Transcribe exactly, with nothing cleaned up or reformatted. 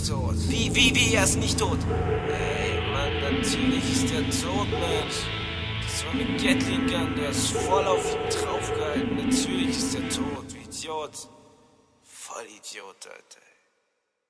ist tot. Wie, wie, wie, er ist nicht tot? Ey, Mann, natürlich ist er tot, Mensch. Das war mit Gatling Gun, der ist voll auf ihn draufgehalten. Natürlich ist er tot, du Idiot. Voll Idiot, Alter.